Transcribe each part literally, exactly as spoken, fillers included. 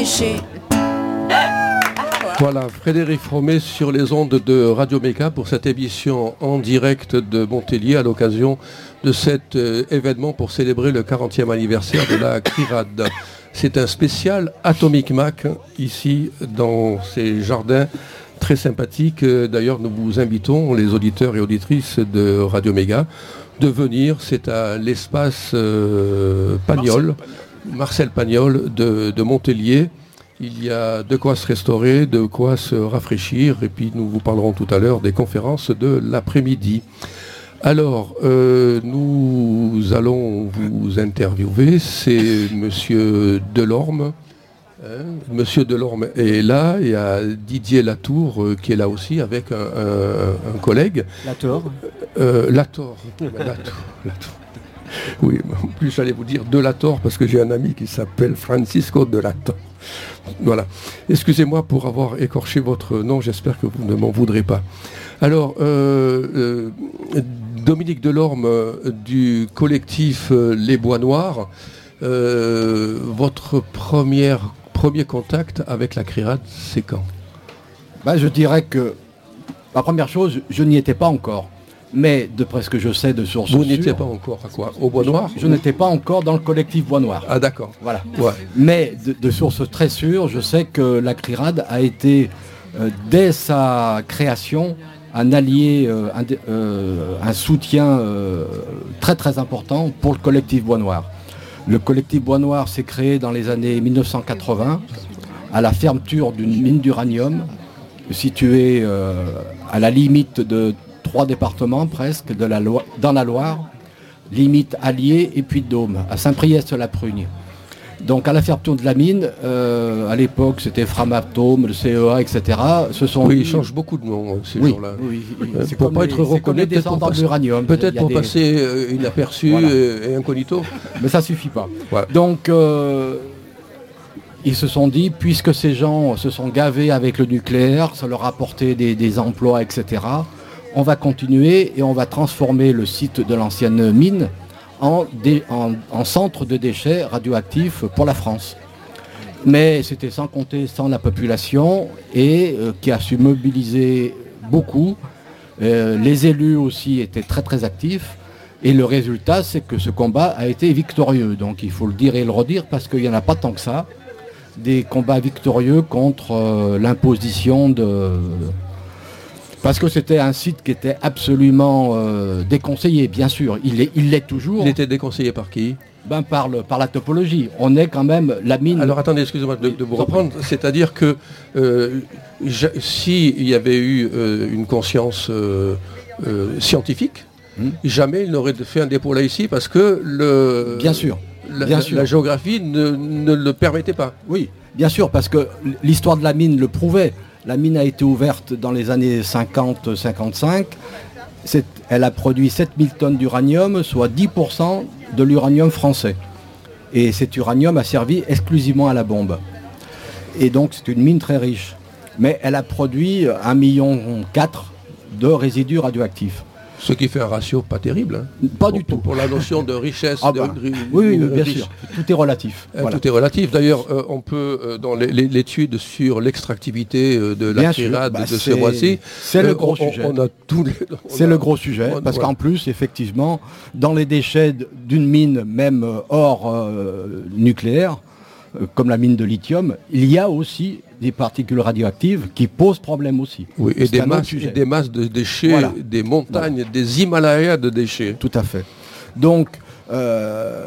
Voilà, Frédéric Fromet sur les ondes de Radio Méga pour cette émission en direct de Montpellier à l'occasion de cet euh, événement pour célébrer le quarantième anniversaire de la CRIRAD. C'est un spécial Atomic Mac ici dans ces jardins très sympathiques. D'ailleurs, nous vous invitons, les auditeurs et auditrices de Radio Méga, de venir. C'est à l'espace euh, Pagnol, Marcel Pagnol de, de Montpellier. Il y a de quoi se restaurer, de quoi se rafraîchir, et puis nous vous parlerons tout à l'heure des conférences de l'après-midi. Alors, euh, nous allons vous interviewer, c'est Monsieur Delorme. Hein, Monsieur Delorme est là, il y a Didier Latour euh, qui est là aussi avec un, un, un collègue. Latour euh, Latour. Latour. Latour. Oui, en plus j'allais vous dire de Latour parce que j'ai un ami qui s'appelle Francisco de Latour. Voilà. Excusez-moi pour avoir écorché votre nom, j'espère que vous ne m'en voudrez pas. Alors, euh, euh, Dominique Delorme euh, du collectif euh, Les Bois Noirs, euh, votre première, premier contact avec la CRIRAD, c'est quand ? Ben, je dirais que la première chose, je n'y étais pas encore. Mais d'après ce que je sais de sources Vous sûres... n'étiez pas encore à quoi ? Au Bois Noir ? Je, je n'étais pas encore dans le collectif Bois Noir. Ah d'accord. Voilà. Ouais. Mais de, de sources très sûres, je sais que la CRIRAD a été, euh, dès sa création, un allié, euh, un, euh, un soutien euh, très très important pour le collectif Bois Noir. Le collectif Bois Noir s'est créé dans les années mille neuf cent quatre-vingts à la fermeture d'une mine d'uranium située euh, à la limite de trois départements presque de la Lo- dans la Loire, limite Allier et Puy-de-Dôme, à Saint-Priest-la-Prugne. Donc à la fermeture de la mine, euh, à l'époque c'était Framatome, le C E A, et cetera. Ce sont oui, ils changent beaucoup de noms ces oui, gens-là. Oui, oui. Euh, C'est pour comme pas les, être reconnu, peut-être pour, passer, l'uranium. peut-être pour des... passer euh, inaperçu voilà. et, et incognito. Mais ça suffit pas. Ouais. Donc euh, ils se sont dit, puisque ces gens se sont gavés avec le nucléaire, ça leur a apporté des, des emplois, et cetera, on va continuer et on va transformer le site de l'ancienne mine en, dé, en, en centre de déchets radioactifs pour la France. Mais c'était sans compter sans la population et euh, qui a su mobiliser beaucoup. Euh, les élus aussi étaient très très actifs. Et le résultat, c'est que ce combat a été victorieux. Donc il faut le dire et le redire parce qu'il n'y en a pas tant que ça. Des combats victorieux contre euh, l'imposition de... Parce que c'était un site qui était absolument euh, déconseillé, bien sûr. Il l'est, il l'est toujours. Il était déconseillé par qui ? Ben par, le, par la topologie. On est quand même la mine... Alors attendez, excusez-moi de, de vous reprendre. C'est-à-dire que euh, s'il y avait eu euh, une conscience euh, euh, scientifique, hmm. jamais il n'aurait fait un dépôt là ici parce que le... Bien sûr. La, bien la, sûr. la géographie ne, ne le permettait pas. Oui, bien sûr, parce que l'histoire de la mine le prouvait. La mine a été ouverte dans les années cinquante cinquante-cinq. C'est, elle a produit sept mille tonnes d'uranium, soit dix pour cent de l'uranium français. Et cet uranium a servi exclusivement à la bombe. Et donc c'est une mine très riche. Mais elle a produit un virgule quatre million de résidus radioactifs. Ce qui fait un ratio pas terrible. Hein. Pas pour, du tout. Pour la notion de richesse. Ah de, bah, de, oui, oui, de, bien riche. sûr. Tout est relatif. Euh, voilà. Tout est relatif. D'ailleurs, euh, on peut, euh, dans les, les, l'étude sur l'extractivité euh, de la CRIRAD bah, de ce mois-ci, c'est euh, le gros on, sujet. On a tous les, on c'est a, le gros sujet, on, parce ouais. qu'en plus, effectivement, dans les déchets d'une mine, même hors euh, nucléaire, euh, comme la mine de lithium, il y a aussi des particules radioactives qui posent problème aussi. Oui, et des, masses, et des masses de déchets, voilà. Des montagnes, voilà. Des Himalayas de déchets. Tout à fait. Donc, euh,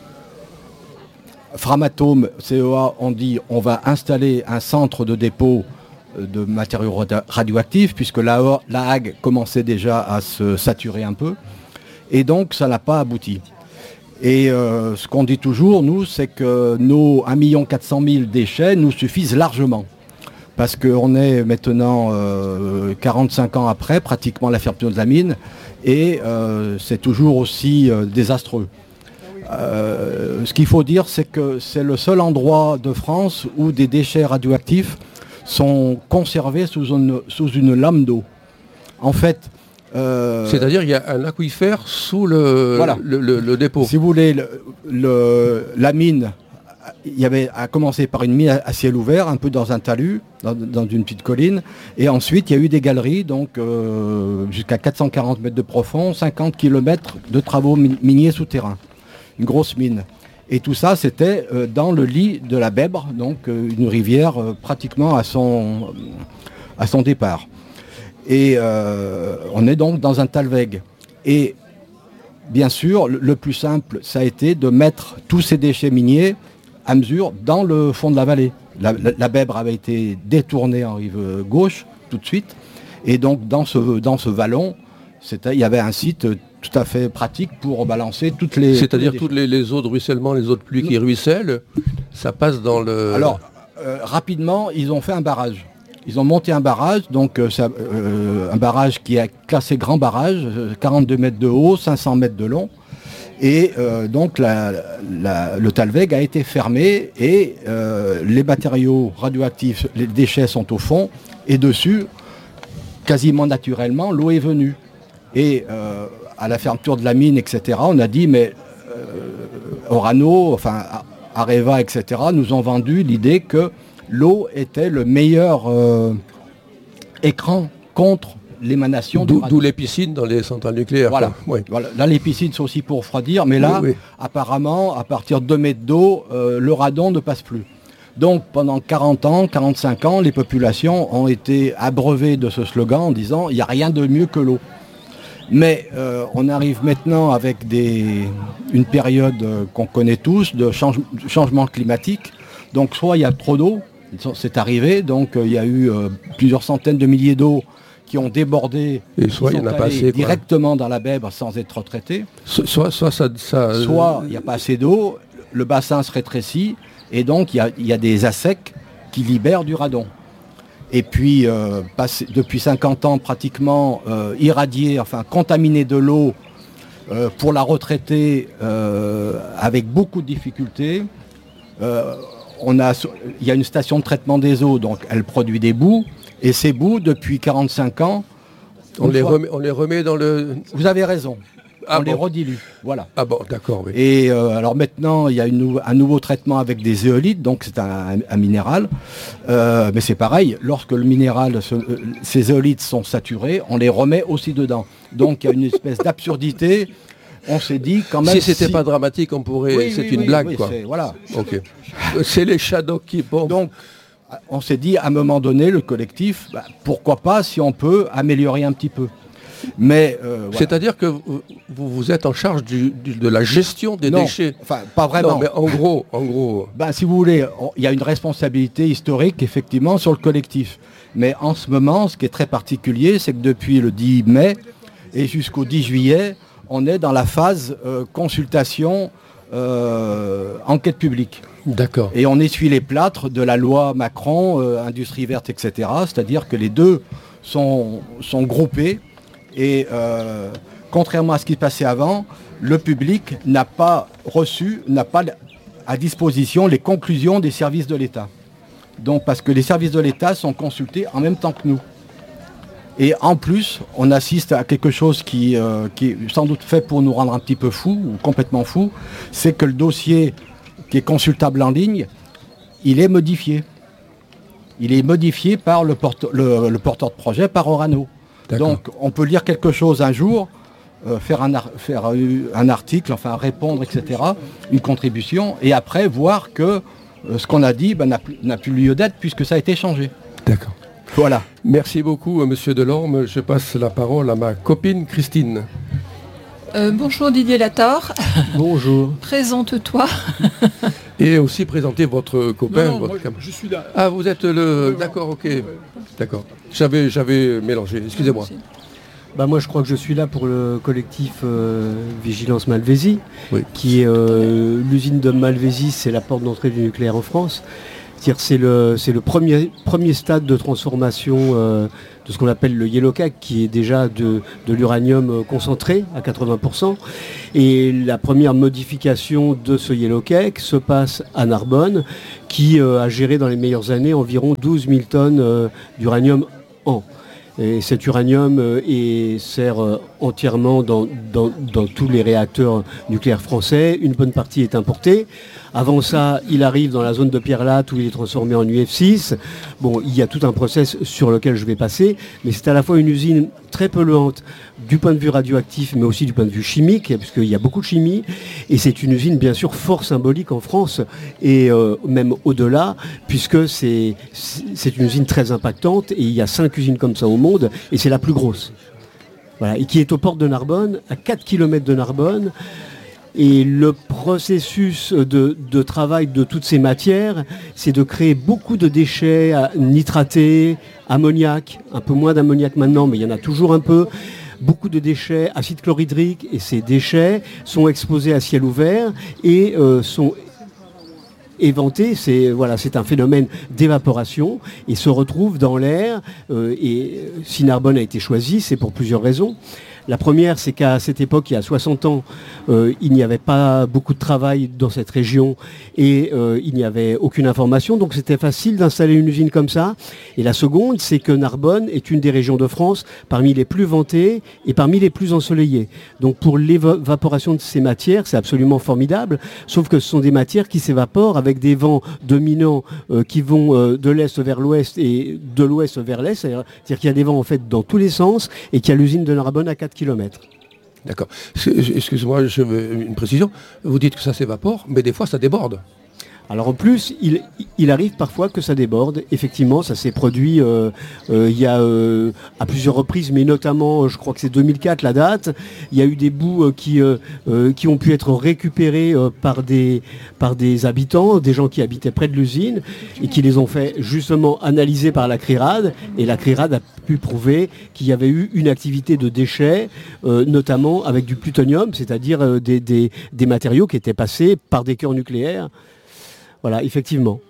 Framatome, C E A, on dit on va installer un centre de dépôt de matériaux radioactifs, puisque la, la Hague commençait déjà à se saturer un peu. Et donc, ça n'a pas abouti. Et euh, ce qu'on dit toujours, nous, c'est que nos un million quatre cent mille déchets nous suffisent largement. Parce qu'on est maintenant euh, quarante-cinq ans après, pratiquement la fermeture de la mine, et euh, c'est toujours aussi euh, désastreux. Euh, ce qu'il faut dire, c'est que c'est le seul endroit de France où des déchets radioactifs sont conservés sous une, sous une lame d'eau. En fait... Euh, C'est-à-dire qu'il y a un aquifère sous le, voilà. le, le, le dépôt. Si vous voulez, le, le, la mine il y avait à commencer par une mine à ciel ouvert, un peu dans un talus, dans, dans une petite colline. Et ensuite, il y a eu des galeries, donc euh, jusqu'à quatre cent quarante mètres de profond, cinquante kilomètres de travaux miniers souterrains. Une grosse mine. Et tout ça, c'était euh, dans le lit de la Bèbre, donc euh, une rivière euh, pratiquement à son, à son départ. Et euh, on est donc dans un talweg. Et bien sûr, le, le plus simple, ça a été de mettre tous ces déchets miniers à mesure dans le fond de la vallée. La, la, la Bèbre avait été détournée en rive gauche tout de suite. Et donc dans ce, dans ce vallon, c'était, il y avait un site tout à fait pratique pour balancer toutes les... C'est-à-dire toutes les, les eaux de ruissellement, les eaux de pluie qui ruissellent, ça passe dans le... Alors, euh, rapidement, ils ont fait un barrage. Ils ont monté un barrage, donc euh, ça, euh, un barrage qui est classé grand barrage, euh, quarante-deux mètres de haut, cinq cents mètres de long. Et euh, donc la, la, le talweg a été fermé et euh, les matériaux radioactifs, les déchets sont au fond. Et dessus, quasiment naturellement, l'eau est venue. Et euh, à la fermeture de la mine, et cetera, on a dit, mais euh, Orano, enfin Areva, et cetera, nous ont vendu l'idée que l'eau était le meilleur euh, écran contre l'émanation d'où, d'où les piscines dans les centrales nucléaires. Voilà. Oui. Voilà. Là, les piscines sont aussi pour refroidir, mais là, oui, oui. apparemment, à partir de deux mètres d'eau, euh, le radon ne passe plus. Donc, pendant quarante ans, quarante-cinq ans, les populations ont été abreuvées de ce slogan en disant « il n'y a rien de mieux que l'eau ». Mais euh, on arrive maintenant avec des, une période euh, qu'on connaît tous de change, changement climatique. Donc, soit il y a trop d'eau, c'est arrivé, donc euh, il y a eu euh, plusieurs centaines de milliers d'eau qui ont débordé, et soit il n'y en a pas assez, directement dans la Bèbre sans être traités. So, soit soit ça, ça soit il n'y a pas assez d'eau, le bassin se rétrécit et donc il y, y a des assecs qui libèrent du radon. Et puis euh, passé, depuis cinquante ans pratiquement euh, irradier, enfin contaminer de l'eau euh, pour la retraiter euh, avec beaucoup de difficultés. Euh, on a, il y a une station de traitement des eaux, donc elle produit des boues. Et ces boues, depuis quarante-cinq ans... On les, fois, remet, on les remet dans le... Vous avez raison. Ah on bon. les redilue. Voilà. Ah bon, d'accord, oui. Et euh, alors maintenant, il y a une, un nouveau traitement avec des éolytes, donc c'est un, un, un minéral. Euh, mais c'est pareil, lorsque le minéral, ce, euh, ces éolytes sont saturés, on les remet aussi dedans. Donc il y a une espèce d'absurdité. On s'est dit quand même... Si c'était si... pas dramatique, on pourrait... Oui, c'est oui, une oui, blague, oui, quoi. C'est, voilà. Ok. C'est les shadows qui... Bon. Donc, on s'est dit, à un moment donné, le collectif, bah, pourquoi pas si on peut améliorer un petit peu. Mais euh, voilà. C'est-à-dire que vous, vous êtes en charge du, du, de la gestion des non, déchets. Enfin, pas vraiment. Non, mais en gros, en gros. Ben, si vous voulez, il y a une responsabilité historique, effectivement, sur le collectif. Mais en ce moment, ce qui est très particulier, c'est que depuis le dix mai et jusqu'au dix juillet, on est dans la phase euh, consultation, euh, enquête publique. D'accord. Et on essuie les plâtres de la loi Macron, euh, industrie verte, et cetera. C'est-à-dire que les deux sont, sont groupés. Et euh, contrairement à ce qui se passait avant, le public n'a pas reçu, n'a pas à disposition les conclusions des services de l'État. Donc parce que les services de l'État sont consultés en même temps que nous. Et en plus, on assiste à quelque chose qui, euh, qui est sans doute fait pour nous rendre un petit peu fous, ou complètement fous, c'est que le dossier qui est consultable en ligne, il est modifié. Il est modifié par le, porte, le, le porteur de projet, par Orano. D'accord. Donc on peut lire quelque chose un jour, euh, faire, un, ar- faire un article, enfin répondre, et cetera, une contribution, et après voir que euh, ce qu'on a dit ben, n'a, plus, n'a plus lieu d'être puisque ça a été changé. D'accord. Voilà. Merci beaucoup, Monsieur Delorme. Je passe la parole à ma copine Christine. Euh, bonjour Didier Latorre. Bonjour. Présente-toi. Et aussi présenter votre copain. Non, non, votre moi, cam... je suis là. Ah, vous êtes le... D'accord, ok. D'accord. J'avais, j'avais mélangé, excusez-moi. Bah moi je crois que je suis là pour le collectif euh, Vigilance Malvésie, oui. qui est euh, l'usine de Malvésie, c'est la porte d'entrée du nucléaire en France. C'est-à-dire c'est le, c'est le premier, premier stade de transformation euh, de ce qu'on appelle le yellow cake, qui est déjà de, de l'uranium concentré à quatre-vingts pour cent. Et la première modification de ce yellow cake se passe à Narbonne, qui euh, a géré dans les meilleures années environ douze mille tonnes euh, d'uranium an. Et cet uranium euh, est, sert euh, entièrement dans, dans, dans tous les réacteurs nucléaires français. Une bonne partie est importée. Avant ça, il arrive dans la zone de Pierre-Latte où il est transformé en U F six. Bon, il y a tout un process sur lequel je vais passer, mais c'est à la fois une usine très polluante du point de vue radioactif, mais aussi du point de vue chimique, puisqu'il y a beaucoup de chimie. Et c'est une usine, bien sûr, fort symbolique en France, et euh, même au-delà, puisque c'est, c'est une usine très impactante, et il y a cinq usines comme ça au monde, et c'est la plus grosse. Voilà, et qui est aux portes de Narbonne, à quatre kilomètres de Narbonne. Et le processus de, de travail de toutes ces matières, c'est de créer beaucoup de déchets nitratés, ammoniac, un peu moins d'ammoniac maintenant, mais il y en a toujours un peu, beaucoup de déchets, acide chlorhydrique, et ces déchets sont exposés à ciel ouvert et euh, sont éventés. C'est, voilà, c'est un phénomène d'évaporation et se retrouvent dans l'air. Euh, et si Narbonne a été choisi, c'est pour plusieurs raisons. La première, c'est qu'à cette époque, il y a soixante ans, euh, il n'y avait pas beaucoup de travail dans cette région et euh, il n'y avait aucune information, donc c'était facile d'installer une usine comme ça. Et la seconde, c'est que Narbonne est une des régions de France parmi les plus vantées et parmi les plus ensoleillées. Donc pour l'évaporation de ces matières, c'est absolument formidable, sauf que ce sont des matières qui s'évaporent avec des vents dominants euh, qui vont euh, de l'est vers l'ouest et de l'ouest vers l'est, c'est-à-dire qu'il y a des vents en fait dans tous les sens et qu'il y a l'usine de Narbonne à quatre kilomètres. D'accord. Excuse-moi, je veux une précision. Vous dites que ça s'évapore, mais des fois ça déborde. Alors en plus, il, il arrive parfois que ça déborde. Effectivement, ça s'est produit euh, euh, il y a euh, à plusieurs reprises, mais notamment, je crois que c'est deux mille quatre la date. Il y a eu des bouts euh, qui, euh, euh, qui ont pu être récupérés euh, par, des, par des habitants, des gens qui habitaient près de l'usine, et qui les ont fait justement analyser par la CRIRAD. Et la CRIRAD a pu prouver qu'il y avait eu une activité de déchets, euh, notamment avec du plutonium, c'est-à-dire euh, des, des, des matériaux qui étaient passés par des cœurs nucléaires. Voilà, effectivement.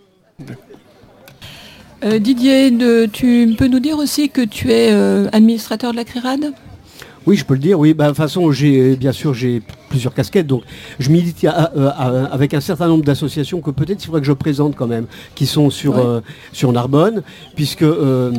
Euh, Didier, de, tu peux nous dire aussi que tu es euh, administrateur de la CRIRAD ? Oui, je peux le dire. Oui, bah, de toute façon, j'ai, bien sûr, j'ai plusieurs casquettes. Donc, je milite à, à, à, avec un certain nombre d'associations que peut-être il faudrait que je présente quand même, qui sont sur, ouais. euh, sur Narbonne, puisque euh,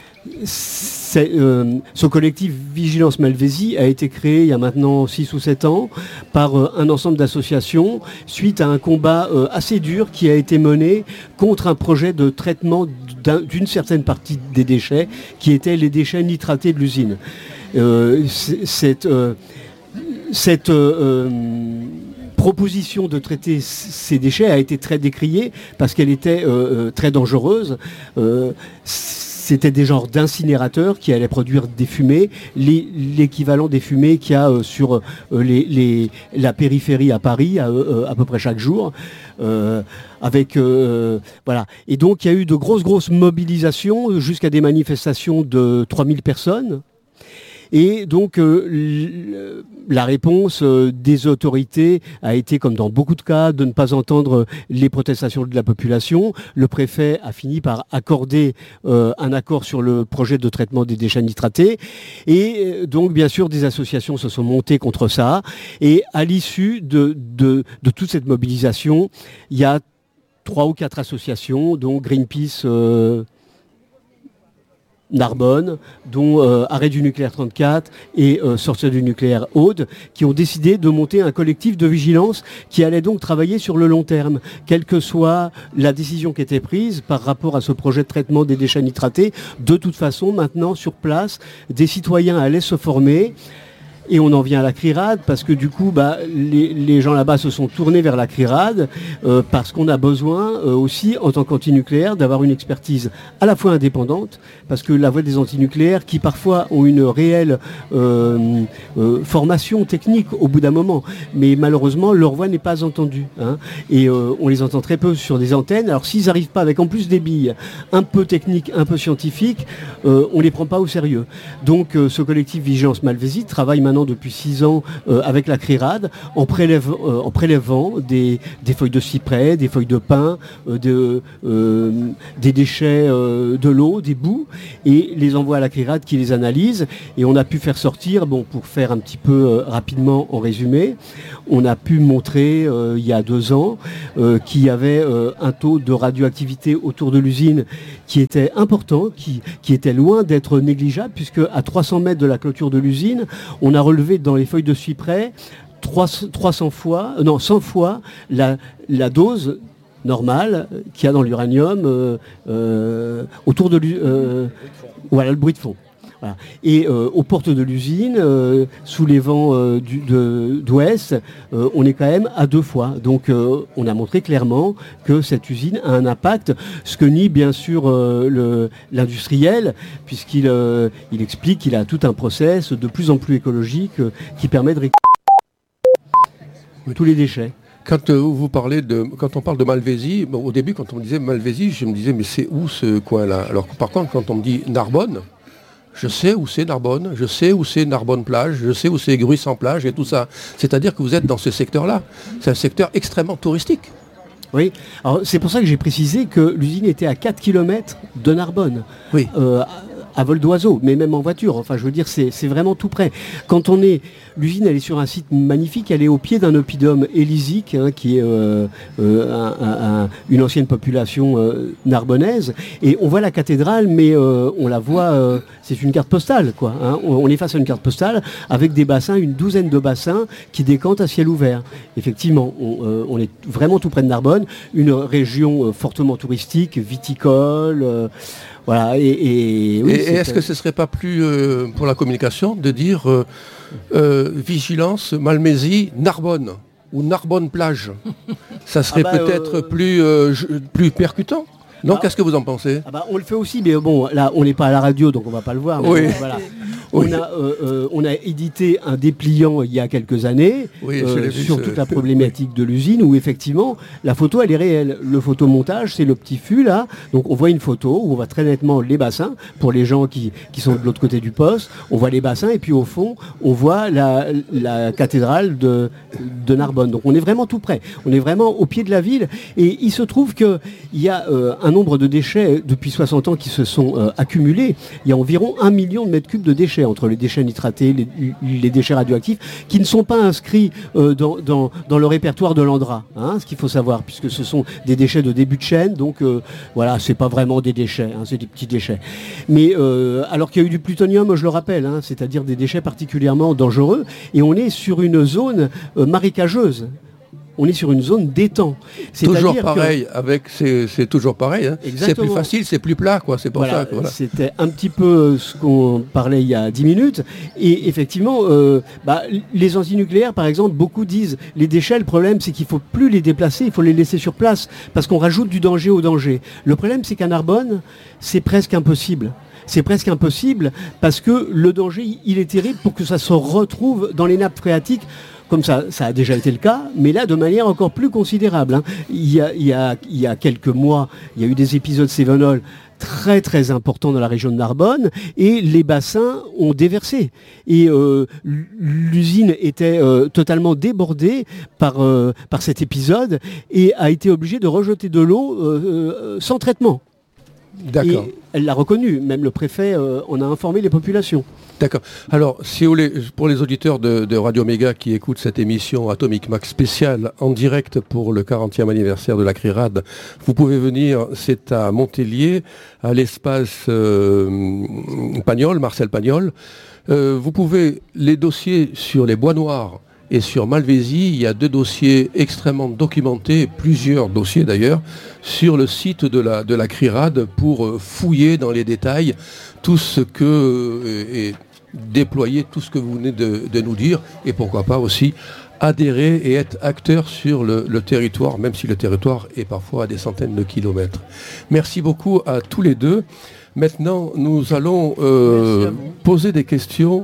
c'est, euh, ce collectif Vigilance Malvésie a été créé il y a maintenant six ou sept ans par euh, un ensemble d'associations suite à un combat euh, assez dur qui a été mené contre un projet de traitement d'un, d'une certaine partie des déchets qui étaient les déchets nitratés de l'usine. Euh, cette euh, cette euh, proposition de traiter ces déchets a été très décriée parce qu'elle était euh, très dangereuse. Euh, C'était des genres d'incinérateurs qui allaient produire des fumées, les, l'équivalent des fumées qu'il y a euh, sur euh, les, les, la périphérie à Paris à, euh, à peu près chaque jour. Euh, avec euh, voilà. Et donc il y a eu de grosses grosses mobilisations jusqu'à des manifestations de trois mille personnes. Et donc euh, la réponse euh, des autorités a été, comme dans beaucoup de cas, de ne pas entendre les protestations de la population. Le préfet a fini par accorder euh, un accord sur le projet de traitement des déchets nitratés. Et donc, bien sûr, des associations se sont montées contre ça. Et à l'issue de, de, de toute cette mobilisation, il y a trois ou quatre associations, dont Greenpeace... Euh, Narbonne, dont euh, Arrêt du nucléaire trente-quatre et euh, Sortir du nucléaire Aude, qui ont décidé de monter un collectif de vigilance qui allait donc travailler sur le long terme, quelle que soit la décision qui était prise par rapport à ce projet de traitement des déchets nitratés. De toute façon, maintenant, sur place, des citoyens allaient se former. Et on en vient à la CRIRAD parce que du coup, bah, les, les gens là-bas se sont tournés vers la CRIRAD euh, parce qu'on a besoin euh, aussi, en tant qu'antinucléaire, d'avoir une expertise à la fois indépendante, parce que la voix des antinucléaires, qui parfois ont une réelle euh, euh, formation technique au bout d'un moment, mais malheureusement, leur voix n'est pas entendue. Hein, et euh, on les entend très peu sur des antennes. Alors s'ils n'arrivent pas avec en plus des billes un peu techniques, un peu scientifiques, euh, on ne les prend pas au sérieux. Donc euh, ce collectif Vigilance Malvésie travaille maintenant maintenant depuis six ans euh, avec la CRIRAD en, prélève, euh, en prélèvant des, des feuilles de cyprès, des feuilles de pin, euh, de, euh, des déchets euh, de l'eau, des boues, et les envoie à la CRIRAD qui les analyse. Et on a pu faire sortir, bon, pour faire un petit peu euh, rapidement en résumé, on a pu montrer euh, il y a deux ans euh, qu'il y avait euh, un taux de radioactivité autour de l'usine qui était important, qui, qui était loin d'être négligeable, puisque à trois cents mètres de la clôture de l'usine, on a relevé dans les feuilles de cyprès trois cents fois, non, cent fois la, la dose normale qu'il y a dans l'uranium euh, euh, autour de l'usine. Euh, voilà, le bruit de fond. Voilà. Et euh, aux portes de l'usine, euh, sous les vents euh, du, de, d'ouest, euh, on est quand même à deux fois. Donc euh, on a montré clairement que cette usine a un impact, ce que nie bien sûr euh, le, l'industriel, puisqu'il euh, il explique qu'il a tout un process de plus en plus écologique euh, qui permet de récupérer tous les déchets. Quand euh, vous parlez de, quand on parle de Malvézy, bon, au début quand on me disait Malvézy, je me disais mais c'est où ce coin-là? Alors par contre quand on me dit Narbonne, je sais où c'est Narbonne, je sais où c'est Narbonne-Plage, je sais où c'est Gruissant-Plage et tout ça. C'est-à-dire que vous êtes dans ce secteur-là. C'est un secteur extrêmement touristique. Oui, alors c'est pour ça que j'ai précisé que l'usine était à quatre kilomètres de Narbonne. Oui. Euh, à vol d'oiseau, mais même en voiture. Enfin, je veux dire, c'est, c'est vraiment tout près. Quand on est... L'usine, elle est sur un site magnifique. Elle est au pied d'un oppidum élisique, hein, qui est euh, euh, un, un, un, une ancienne population euh, narbonnaise. Et on voit la cathédrale, mais euh, on la voit... Euh, c'est une carte postale, quoi. Hein. On, on est face à une carte postale avec des bassins, une douzaine de bassins qui décantent à ciel ouvert. Effectivement, on, euh, on est vraiment tout près de Narbonne. Une région euh, fortement touristique, viticole... Euh, Voilà, et, et, oui, et, et est-ce que ce ne serait pas plus euh, pour la communication de dire euh, euh, vigilance, Malvézy, Narbonne ou Narbonne-Plage? Ça serait ah bah, peut-être euh... plus, euh, plus percutant? Non, ah, qu'est-ce que vous en pensez? ah bah, On le fait aussi, mais bon, là, on n'est pas à la radio, donc on ne va pas le voir. Mais oui. bon, voilà. Oui. On, a, euh, euh, on a édité un dépliant il y a quelques années oui, euh, sur vu, toute ce... la problématique oui. de l'usine, où effectivement, la photo, elle est réelle. Le photomontage, c'est le petit fût, là. Donc on voit une photo où on voit très nettement les bassins, pour les gens qui, qui sont de l'autre côté du poste. On voit les bassins, et puis au fond, on voit la, la cathédrale de, de Narbonne. Donc on est vraiment tout près. On est vraiment au pied de la ville. Et il se trouve qu'il y a euh, un nombre de déchets depuis soixante ans qui se sont euh, accumulés. Il y a environ un million de mètres cubes de déchets, entre les déchets nitratés, les, les déchets radioactifs, qui ne sont pas inscrits euh, dans, dans, dans le répertoire de l'ANDRA, hein, ce qu'il faut savoir, puisque ce sont des déchets de début de chaîne, donc euh, voilà, c'est pas vraiment des déchets, hein, c'est des petits déchets. Mais euh, alors qu'il y a eu du plutonium, je le rappelle, hein, c'est-à-dire des déchets particulièrement dangereux, et on est sur une zone euh, marécageuse. On est sur une zone d'étang. Toujours pareil, que... avec c'est, c'est toujours pareil. Hein. C'est plus facile, c'est plus plat, quoi. C'est pour voilà, ça. Que, voilà. C'était un petit peu ce qu'on parlait il y a dix minutes. Et effectivement, euh, bah, les antinucléaires, par exemple, beaucoup disent les déchets. Le problème, c'est qu'il ne faut plus les déplacer, il faut les laisser sur place parce qu'on rajoute du danger au danger. Le problème, c'est qu'à Narbonne, c'est presque impossible. C'est presque impossible parce que le danger, il est terrible pour que ça se retrouve dans les nappes phréatiques. Comme ça, ça a déjà été le cas, mais là de manière encore plus considérable. Hein. Il, y a, il, y a, il y a quelques mois, il y a eu des épisodes Cévenol très très importants dans la région de Narbonne et les bassins ont déversé. Et euh, l'usine était euh, totalement débordée par, euh, par cet épisode et a été obligée de rejeter de l'eau euh, euh, sans traitement. D'accord. Et elle l'a reconnu, même le préfet euh, en a informé les populations. D'accord. Alors, si vous voulez, pour les auditeurs de, de Radio Méga qui écoutent cette émission Atomic Max spéciale en direct pour le quarantième anniversaire de la CRIRAD, vous pouvez venir, c'est à Montélier, à l'espace euh, Pagnol, Marcel Pagnol. Euh, vous pouvez, les dossiers sur les bois noirs et sur Malvézy, il y a deux dossiers extrêmement documentés, plusieurs dossiers d'ailleurs, sur le site de la, de la CRIRAD pour fouiller dans les détails tout ce que euh, est déployer tout ce que vous venez de, de nous dire et pourquoi pas aussi adhérer et être acteur sur le, le territoire, même si le territoire est parfois à des centaines de kilomètres. Merci beaucoup à tous les deux. Maintenant, nous allons euh, poser des questions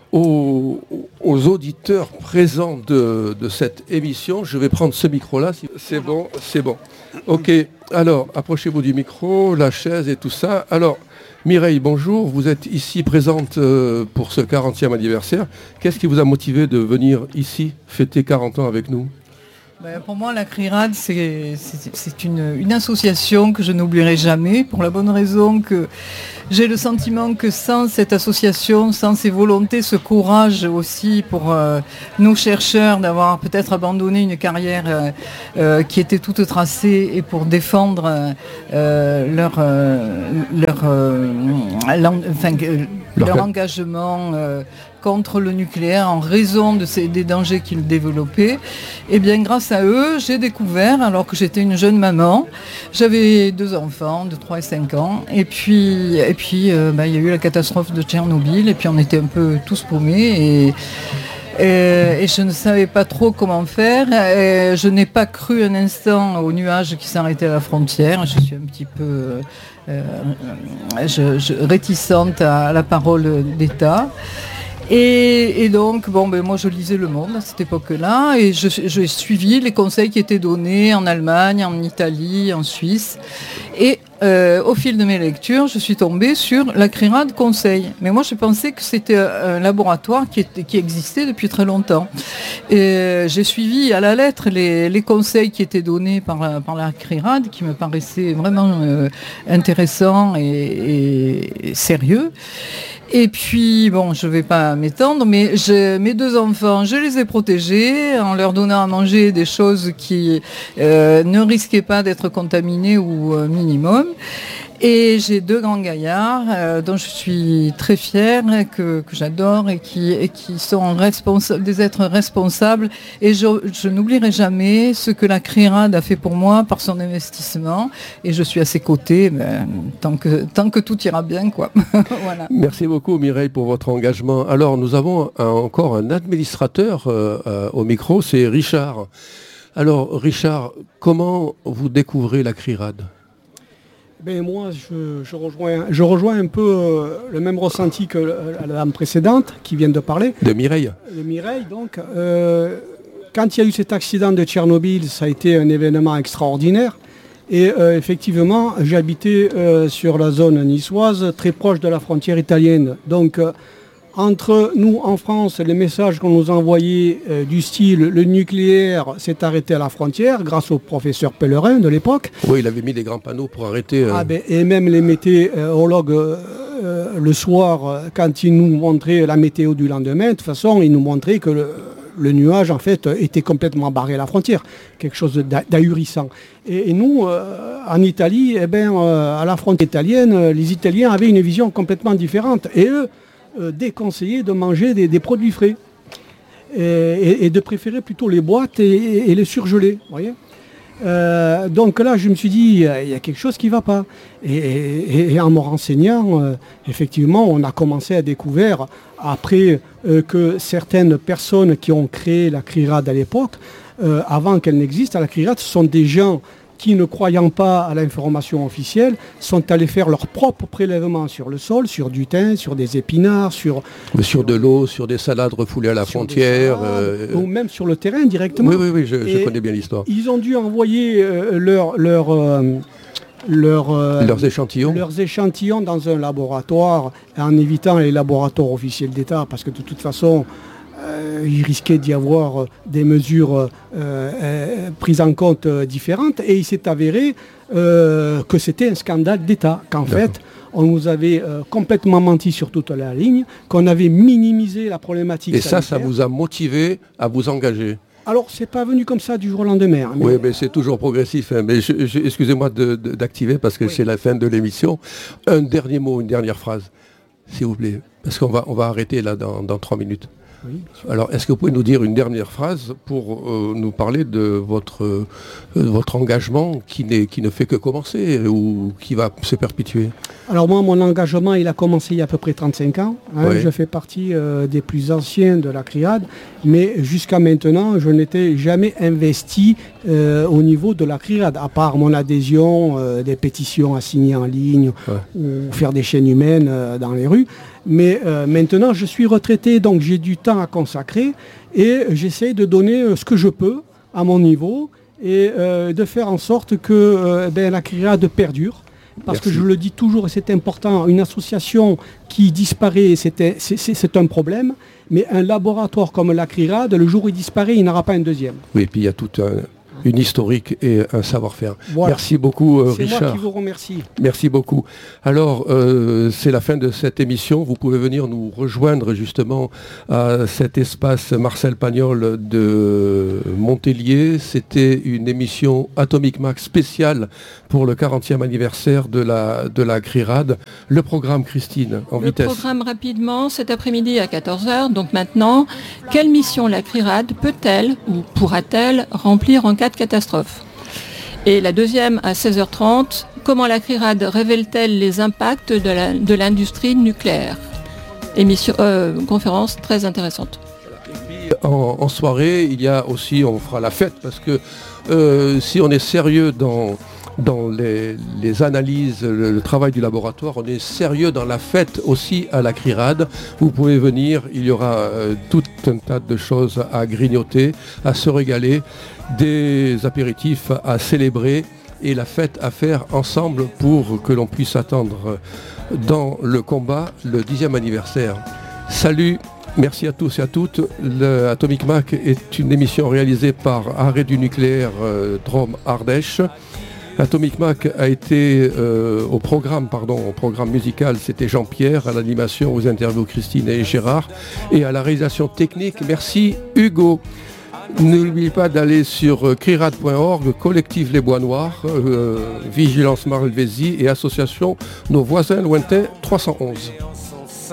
aux, aux auditeurs présents de, de cette émission. Je vais prendre ce micro-là. C'est bon, c'est bon. Ok, alors, approchez-vous du micro, la chaise et tout ça. Alors, Mireille, bonjour. Vous êtes ici présente euh, pour ce quarantième anniversaire. Qu'est-ce qui vous a motivé de venir ici fêter quarante ans avec nous ? Ben, pour moi, la CRIRAD, c'est, c'est, c'est une, une association que je n'oublierai jamais, pour la bonne raison que j'ai le sentiment que sans cette association, sans ces volontés, ce courage aussi pour euh, nos chercheurs d'avoir peut-être abandonné une carrière euh, euh, qui était toute tracée et pour défendre euh, leur, euh, leur, euh, enfin, leur, leur engagement euh, contre le nucléaire en raison de ces, des dangers qu'ils développaient, et bien grâce à eux, j'ai découvert, alors que j'étais une jeune maman, j'avais deux enfants de trois et cinq ans, et puis et puis euh, bah, il y a eu la catastrophe de Tchernobyl, et puis on était un peu tous paumés, et, et, et je ne savais pas trop comment faire, et je n'ai pas cru un instant aux nuages qui s'arrêtaient à la frontière, je suis un petit peu euh, je, je, réticente à la parole d'État. Et, et donc, bon, ben moi je lisais Le Monde à cette époque-là et je, j'ai suivi les conseils qui étaient donnés en Allemagne, en Italie, en Suisse. Et euh, au fil de mes lectures, je suis tombée sur la CRIRAD Conseil. Mais moi je pensais que c'était un laboratoire qui, était, qui existait depuis très longtemps. Et j'ai suivi à la lettre les, les conseils qui étaient donnés par la, par la CRIRAD, qui me paraissaient vraiment euh, intéressants et, et, et sérieux. Et puis, bon, je ne vais pas m'étendre, mais je, mes deux enfants, je les ai protégés en leur donnant à manger des choses qui euh, ne risquaient pas d'être contaminées ou euh, minimum. Et j'ai deux grands gaillards euh, dont je suis très fière, que, que j'adore et qui, et qui sont responsa- des êtres responsables. Et je, je n'oublierai jamais ce que la CRIRAD a fait pour moi par son investissement. Et je suis à ses côtés ben, tant, que, tant que tout ira bien, quoi. Voilà. Merci beaucoup Mireille pour votre engagement. Alors nous avons un, encore un administrateur euh, euh, au micro, c'est Richard. Alors Richard, comment vous découvrez la CRIRAD ? Ben moi, je, je, rejoins, je rejoins un peu euh, le même ressenti que la, la dame précédente qui vient de parler. De Mireille. De Mireille, donc. Euh, quand il y a eu cet accident de Tchernobyl, ça a été un événement extraordinaire. Et euh, effectivement, j'habitais euh, sur la zone niçoise, très proche de la frontière italienne. Donc, euh, entre nous, en France, les messages qu'on nous envoyait euh, du style « le nucléaire s'est arrêté à la frontière » grâce au professeur Pellerin de l'époque. Oui, il avait mis des grands panneaux pour arrêter... Euh... Ah ben, et même les météorologues, euh, euh, le soir, euh, quand ils nous montraient la météo du lendemain, de toute façon, ils nous montraient que le, le nuage, en fait, était complètement barré à la frontière. Quelque chose d'ahurissant. Et, et nous, euh, en Italie, eh ben, euh, à la frontière italienne, les Italiens avaient une vision complètement différente. Et eux, Euh, déconseiller de manger des, des produits frais et, et, et de préférer plutôt les boîtes et, et, et les surgeler. Voyez euh, donc là, je me suis dit, il y a quelque chose qui ne va pas. Et, et, et en me renseignant, euh, effectivement, on a commencé à découvrir, après euh, que certaines personnes qui ont créé la CRIRAD à l'époque, euh, avant qu'elle n'existe, la CRIRAD, ce sont des gens qui, ne croyant pas à l'information officielle, sont allés faire leur propre prélèvement sur le sol, sur du thym, sur des épinards, sur... Mais sur de l'eau, sur des salades refoulées à la frontière. Salades, euh... Ou même sur le terrain directement. Oui, oui, oui, je, je connais bien l'histoire. Ils ont dû envoyer euh, leur, leur, euh, leur, euh, leurs échantillons. leurs échantillons dans un laboratoire, en évitant les laboratoires officiels d'État, parce que de toute façon... Euh, il risquait d'y avoir euh, des mesures euh, euh, prises en compte euh, différentes et il s'est avéré euh, que c'était un scandale d'État, qu'en D'accord. fait on nous avait euh, complètement menti sur toute la ligne, qu'on avait minimisé la problématique et sanitaire. ça, ça vous a motivé à vous engager? Alors, c'est pas venu comme ça du jour au lendemain. Hein, mais... Oui, mais c'est toujours progressif. Hein. Mais je, je, excusez-moi de, de, d'activer parce que oui. c'est la fin de l'émission. Un dernier mot, une dernière phrase, s'il vous plaît, parce qu'on va, on va arrêter là dans, dans trois minutes. Oui. Alors, est-ce que vous pouvez nous dire une dernière phrase pour euh, nous parler de votre, euh, votre engagement qui, n'est, qui ne fait que commencer ou qui va se perpétuer? Alors moi, mon engagement, il a commencé il y a à peu près trente-cinq ans. Hein. Oui. Je fais partie euh, des plus anciens de la CRIRAD, mais jusqu'à maintenant, je n'étais jamais investi euh, au niveau de la CRIRAD, à part mon adhésion, euh, des pétitions à signer en ligne, ouais. ou faire des chaînes humaines euh, dans les rues. Mais euh, maintenant, je suis retraité, donc j'ai du temps à consacrer et j'essaie de donner euh, ce que je peux à mon niveau et euh, de faire en sorte que euh, ben, la CRIRAD perdure. Parce Merci. Que je le dis toujours, et c'est important, une association qui disparaît, c'est, c'est, c'est un problème, mais un laboratoire comme la CRIRAD, le jour où il disparaît, il n'aura pas un deuxième. Oui, et puis il y a tout un... une historique et un savoir-faire. Voilà. Merci beaucoup, euh, c'est Richard. C'est moi qui vous remercie. Merci beaucoup. Alors, euh, c'est la fin de cette émission. Vous pouvez venir nous rejoindre justement à cet espace Marcel Pagnol de Montélier. C'était une émission Atomic Mac spéciale pour le quarantième anniversaire de la, de la CRIRAD. Le programme, Christine, en le vitesse. Le programme rapidement, cet après-midi à quatorze heures. Donc maintenant, quelle mission la CRIRAD peut-elle ou pourra-t-elle remplir en cas de catastrophe? Et la deuxième à seize heures trente, comment la CRIRAD révèle-t-elle les impacts de, la, de l'industrie nucléaire? Émission, euh, conférence très intéressante. Et puis en, en soirée, il y a aussi, on fera la fête, parce que euh, si on est sérieux dans, dans les, les analyses, le, le travail du laboratoire, on est sérieux dans la fête aussi à la CRIRAD. Vous pouvez venir, il y aura euh, tout un tas de choses à grignoter, à se régaler, des apéritifs à célébrer et la fête à faire ensemble pour que l'on puisse attendre dans le combat le dixième anniversaire. Salut, merci à tous et à toutes. Le Atomic Mac est une émission réalisée par Arrêt du nucléaire euh, Drôme Ardèche. Atomic Mac a été euh, au programme, pardon, au programme musical, c'était Jean-Pierre, à l'animation, aux interviews Christine et Gérard, et à la réalisation technique, merci Hugo. N'oubliez pas d'aller sur crirad point org, collectif Les Bois Noirs, euh, Vigilance Malvésie et association Nos Voisins Lointains trois cent onze.